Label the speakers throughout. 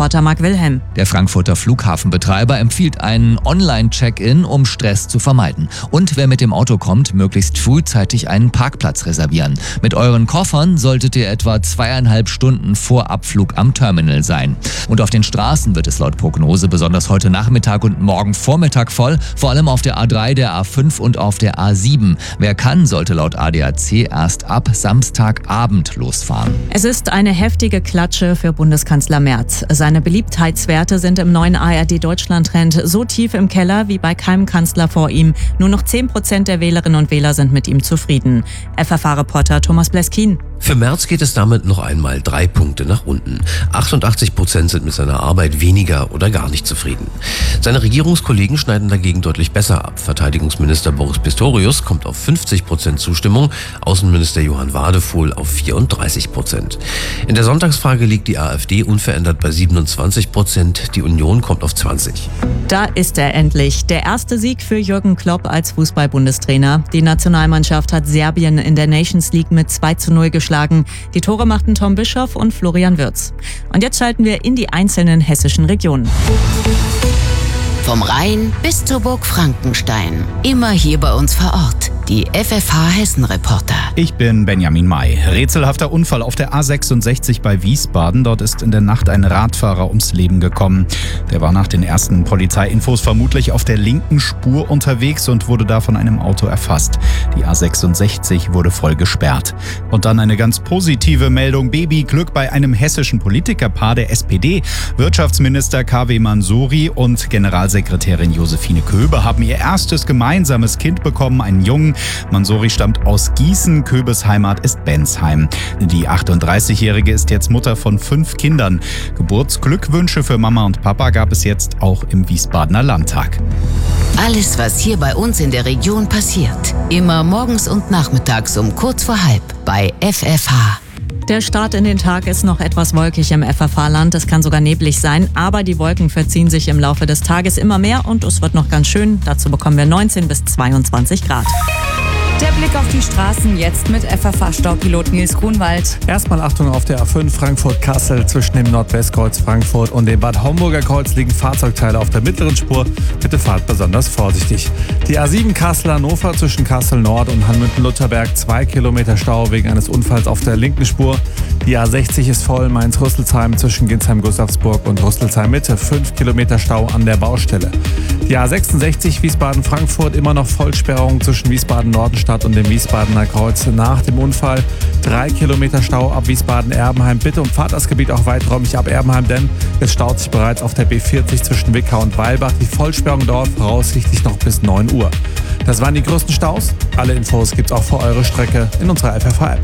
Speaker 1: FFH-Reporter Marc Wilhelm.
Speaker 2: Der Frankfurter Flughafenbetreiber empfiehlt einen Online-Check-in, um Stress zu vermeiden. Und wer mit dem Auto kommt, möglichst frühzeitig einen Parkplatz reservieren. Mit euren Koffern solltet ihr etwa 2,5 Stunden vor Abflug am Terminal sein. Und auf den Straßen wird es laut Prognose besonders heute Nachmittag und morgen Vormittag voll, vor allem auf der A3, der A5 und auf der A7. Wer kann, sollte laut ADAC erst ab Samstagabend losfahren.
Speaker 1: Es ist eine heftige Klatsche für Bundeskanzler Merz. Seine Beliebtheitswerte sind im neuen ARD-Deutschland-Trend so tief im Keller wie bei keinem Kanzler vor ihm. Nur noch 10% der Wählerinnen und Wähler sind mit ihm zufrieden. FFH-Reporter Thomas Bleskin.
Speaker 3: Für Merz geht es damit noch einmal 3 Punkte nach unten. 88% sind mit seiner Arbeit weniger oder gar nicht zufrieden. Seine Regierungskollegen schneiden dagegen deutlich besser ab. Verteidigungsminister Boris Pistorius kommt auf 50% Zustimmung, Außenminister Johann Wadefuhl auf 34%. In der Sonntagsfrage liegt die AfD unverändert bei 27%, die Union kommt auf 20%.
Speaker 1: Da ist er endlich. Der erste Sieg für Jürgen Klopp als Fußball-Bundestrainer. Die Nationalmannschaft hat Serbien in der Nations League mit 2:0 geschlagen. Die Tore machten Tom Bischoff und Florian Wirtz. Und jetzt schalten wir in die einzelnen hessischen Regionen.
Speaker 4: Vom Rhein bis zur Burg Frankenstein. Immer hier bei uns vor Ort. Die FFH-Hessen-Reporter.
Speaker 5: Ich bin Benjamin May. Rätselhafter Unfall auf der A66 bei Wiesbaden. Dort ist in der Nacht ein Radfahrer ums Leben gekommen. Der war nach den ersten Polizeiinfos vermutlich auf der linken Spur unterwegs und wurde da von einem Auto erfasst. Die A66 wurde voll gesperrt. Und dann eine ganz positive Meldung. Babyglück bei einem hessischen Politikerpaar der SPD. Wirtschaftsminister KW Mansouri und Generalsekretärin Josephine Köbe haben ihr erstes gemeinsames Kind bekommen, einen Jungen. Mansouri stammt aus Gießen, Köbes Heimat ist Bensheim. Die 38-Jährige ist jetzt Mutter von 5 Kindern. Geburtsglückwünsche für Mama und Papa gab es jetzt auch im Wiesbadener Landtag.
Speaker 4: Alles, was hier bei uns in der Region passiert. Immer morgens und nachmittags um kurz vor halb bei FFH.
Speaker 1: Der Start in den Tag ist noch etwas wolkig im FFH-Land. Es kann sogar neblig sein, aber die Wolken verziehen sich im Laufe des Tages immer mehr und es wird noch ganz schön. Dazu bekommen wir 19 bis 22 Grad.
Speaker 6: Der Blick auf die Straßen jetzt mit FFH-Staupilot Nils Grunwald.
Speaker 7: Erstmal Achtung auf der A5 Frankfurt-Kassel. Zwischen dem Nordwestkreuz Frankfurt und dem Bad Homburger Kreuz liegen Fahrzeugteile auf der mittleren Spur. Bitte fahrt besonders vorsichtig. Die A7 Kassel-Hannover zwischen Kassel Nord und Hanmünden-Lutherberg 2 Kilometer Stau wegen eines Unfalls auf der linken Spur. Die A60 ist voll, Mainz-Rüsselsheim zwischen Ginsheim-Gustavsburg und Rüsselsheim-Mitte 5 Kilometer Stau an der Baustelle. Die A66 Wiesbaden-Frankfurt immer noch Vollsperrung zwischen Wiesbaden-Nordenstadt und dem Wiesbadener Kreuz nach dem Unfall. 3 Kilometer Stau ab Wiesbaden-Erbenheim. Bitte umfahrt das Gebiet auch weiträumig ab Erbenheim, denn es staut sich bereits auf der B40 zwischen Wickau und Weilbach. Die Vollsperrung dauert voraussichtlich noch bis 9 Uhr. Das waren die größten Staus. Alle Infos gibt's auch für eure Strecke in unserer FFH-App.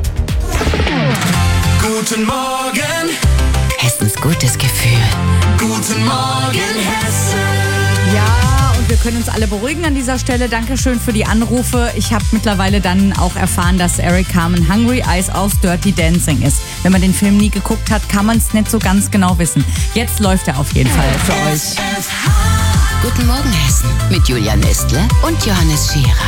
Speaker 8: Guten Morgen,
Speaker 4: Hessens gutes Gefühl.
Speaker 8: guten Morgen, Hessen.
Speaker 6: Ja, und wir können uns alle beruhigen an dieser Stelle. Dankeschön für die Anrufe. Ich habe mittlerweile dann auch erfahren, dass Eric Carmen Hungry Eyes aus Dirty Dancing ist. Wenn man den Film nie geguckt hat, kann man es nicht so ganz genau wissen. Jetzt läuft er auf jeden Fall für euch.
Speaker 4: Guten Morgen, Hessen. Mit Julia Nestle und Johannes Scherer.